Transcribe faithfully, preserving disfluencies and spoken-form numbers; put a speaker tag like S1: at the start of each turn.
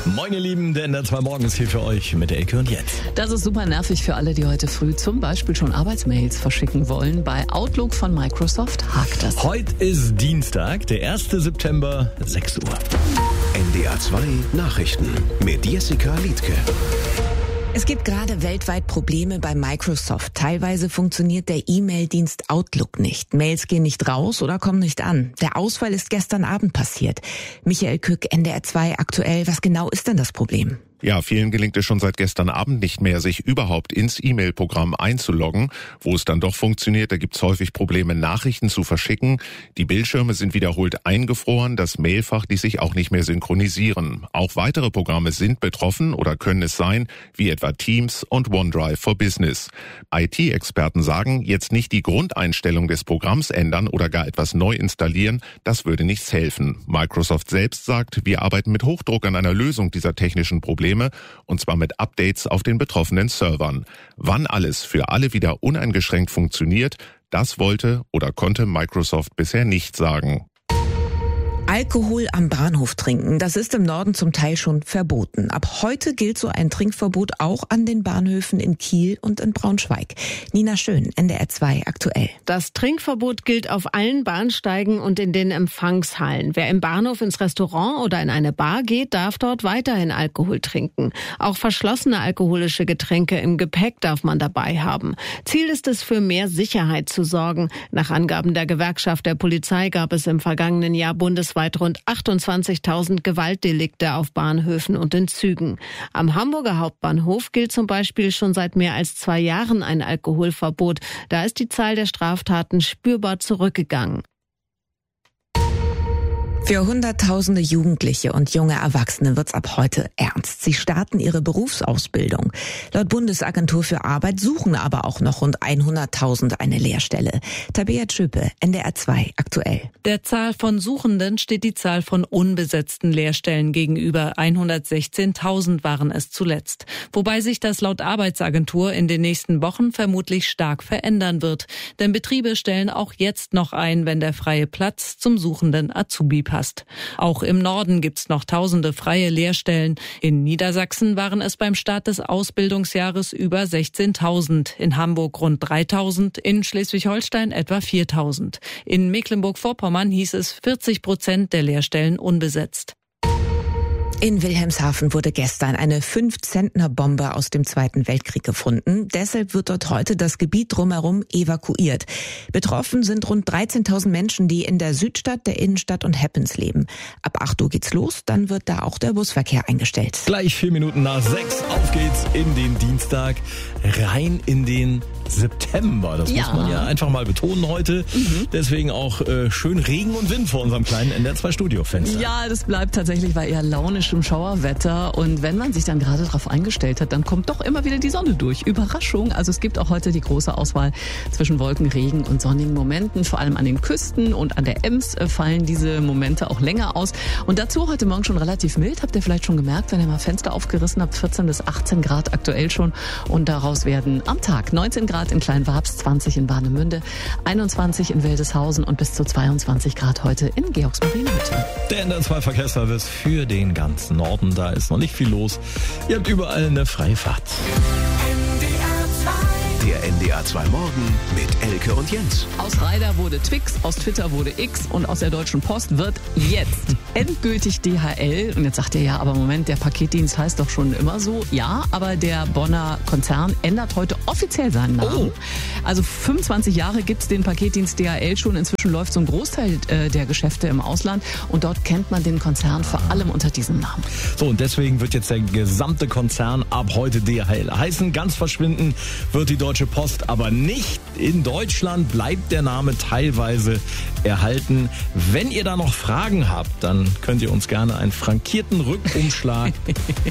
S1: Moin ihr Lieben, der N D R zwei Morgen ist hier für euch mit Elke und Jens.
S2: Das ist super nervig für alle, die heute früh zum Beispiel schon Arbeitsmails verschicken wollen. Bei Outlook von Microsoft hakt das.
S1: Heute ist Dienstag, der erste September, sechs Uhr.
S3: N D R zwei Nachrichten mit Jessica Liedtke.
S4: Es gibt gerade weltweit Probleme bei Microsoft. Teilweise funktioniert der E-Mail-Dienst Outlook nicht. Mails gehen nicht raus oder kommen nicht an. Der Ausfall ist gestern Abend passiert. Michael Kück, N D R zwei aktuell. Was genau ist denn das Problem?
S5: Ja, vielen gelingt es schon seit gestern Abend nicht mehr, sich überhaupt ins E-Mail-Programm einzuloggen. Wo es dann doch funktioniert, da gibt es häufig Probleme, Nachrichten zu verschicken. Die Bildschirme sind wiederholt eingefroren, das Mailfach ließ sich auch nicht mehr synchronisieren. Auch weitere Programme sind betroffen oder können es sein, wie etwa Teams und OneDrive for Business. I T-Experten sagen, jetzt nicht die Grundeinstellung des Programms ändern oder gar etwas neu installieren, das würde nichts helfen. Microsoft selbst sagt, wir arbeiten mit Hochdruck an einer Lösung dieser technischen Probleme. Und zwar mit Updates auf den betroffenen Servern. Wann alles für alle wieder uneingeschränkt funktioniert, das wollte oder konnte Microsoft bisher nicht sagen.
S4: Alkohol am Bahnhof trinken, das ist im Norden zum Teil schon verboten. Ab heute gilt so ein Trinkverbot auch an den Bahnhöfen in Kiel und in Braunschweig. Nina Schön, N D R zwei aktuell.
S6: Das Trinkverbot gilt auf allen Bahnsteigen und in den Empfangshallen. Wer im Bahnhof ins Restaurant oder in eine Bar geht, darf dort weiterhin Alkohol trinken. Auch verschlossene alkoholische Getränke im Gepäck darf man dabei haben. Ziel ist es, für mehr Sicherheit zu sorgen. Nach Angaben der Gewerkschaft der Polizei gab es im vergangenen Jahr bundesweit rund achtundzwanzigtausend Gewaltdelikte auf Bahnhöfen und in Zügen. Am Hamburger Hauptbahnhof gilt zum Beispiel schon seit mehr als zwei Jahren ein Alkoholverbot. Da ist die Zahl der Straftaten spürbar zurückgegangen.
S4: Für Hunderttausende Jugendliche und junge Erwachsene wird's ab heute ernst. Sie starten ihre Berufsausbildung. Laut Bundesagentur für Arbeit suchen aber auch noch rund hunderttausend eine Lehrstelle. Tabea Tschöpe, N D R zwei aktuell.
S7: Der Zahl von Suchenden steht die Zahl von unbesetzten Lehrstellen gegenüber. hundertsechzehntausend waren es zuletzt. Wobei sich das laut Arbeitsagentur in den nächsten Wochen vermutlich stark verändern wird. Denn Betriebe stellen auch jetzt noch ein, wenn der freie Platz zum suchenden Azubi passt. Auch im Norden gibt's noch tausende freie Lehrstellen. In Niedersachsen waren es beim Start des Ausbildungsjahres über sechzehntausend, in Hamburg rund dreitausend, in Schleswig-Holstein etwa viertausend. In Mecklenburg-Vorpommern hieß es vierzig Prozent der Lehrstellen unbesetzt.
S4: In Wilhelmshaven wurde gestern eine fünf-Zentner-Bombe aus dem Zweiten Weltkrieg gefunden. Deshalb wird dort heute das Gebiet drumherum evakuiert. Betroffen sind rund dreizehntausend Menschen, die in der Südstadt, der Innenstadt und Heppens leben. Ab acht Uhr geht's los, dann wird da auch der Busverkehr eingestellt.
S1: Gleich vier Minuten nach sechs, auf geht's in den Dienstag, rein in den September. Das
S2: Ja.
S1: muss man ja einfach mal betonen heute. Mhm. Deswegen auch äh, schön Regen und Wind vor unserem kleinen N D R zwei Studiofenster.
S2: Ja, das bleibt tatsächlich bei eher launischem Schauerwetter. Und wenn man sich dann gerade darauf eingestellt hat, dann kommt doch immer wieder die Sonne durch. Überraschung. Also es gibt auch heute die große Auswahl zwischen Wolken, Regen und sonnigen Momenten. Vor allem an den Küsten und an der Ems fallen diese Momente auch länger aus. Und dazu heute Morgen schon relativ mild. Habt ihr vielleicht schon gemerkt, wenn ihr mal Fenster aufgerissen habt, vierzehn bis achtzehn Grad aktuell schon. Und daraus werden am Tag neunzehn Grad in Kleinwabs, zwanzig in Warnemünde, einundzwanzig in Wildeshausen und bis zu zweiundzwanzig Grad heute in Georgsmarienhütte.
S1: Der N D R zwei Verkehrsservice für den ganzen Norden. Da ist noch nicht viel los. Ihr habt überall eine freie Fahrt.
S3: Der N D R zwei Morgen mit Elke und Jens.
S2: Aus Ryder wurde Twix, aus Twitter wurde X und aus der Deutschen Post wird jetzt endgültig D H L. Und jetzt sagt ihr ja, aber Moment, der Paketdienst heißt doch schon immer so. Ja, aber der Bonner Konzern ändert heute offiziell seinen Namen. Oh. Also fünfundzwanzig Jahre gibt's den Paketdienst D H L schon. Inzwischen läuft so ein Großteil äh, der Geschäfte im Ausland. Und dort kennt man den Konzern vor allem unter diesem Namen.
S1: So, und deswegen wird jetzt der gesamte Konzern ab heute D H L heißen. Ganz verschwinden wird die Deutsche Post aber nicht. In Deutschland bleibt der Name teilweise erhalten. Wenn ihr da noch Fragen habt, dann könnt ihr uns gerne einen frankierten Rückumschlag